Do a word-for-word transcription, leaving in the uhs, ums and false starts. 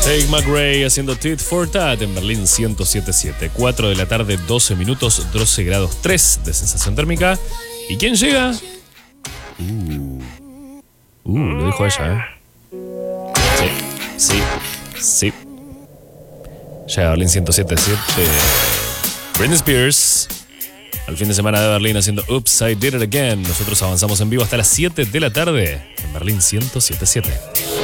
Tate McRae haciendo Tit for Tat en Berlín ciento siete punto siete. cuatro de la tarde, doce minutos, doce grados tres de sensación térmica. ¿Y quién llega? Uh, uh lo dijo ella, ¿eh? Sí, sí, sí. Llega a Berlín ciento siete punto siete. Britney Spears. Al fin de semana de Berlín haciendo Oops, I Did It Again. Nosotros avanzamos en vivo hasta las siete de la tarde en Berlín ciento siete punto siete.